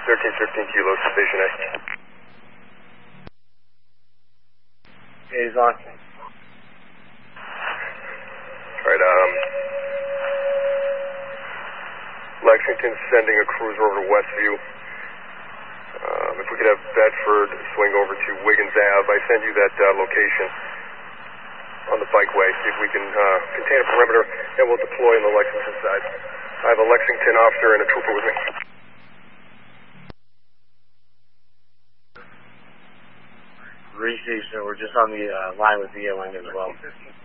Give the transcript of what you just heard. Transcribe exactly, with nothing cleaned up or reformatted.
thirteen fifteen Kilo, Station A. He's on. Alright, um... Lexington's sending a cruiser over to Westview. Um, if we could have Bedford swing over to Wiggins Ave. I sent you that uh, location on the bikeway. See if we can uh, contain a perimeter, and we'll deploy on the Lexington side. I have a Lexington officer and a trooper with me. Received, so we're just on the uh, line with the A-Line as well.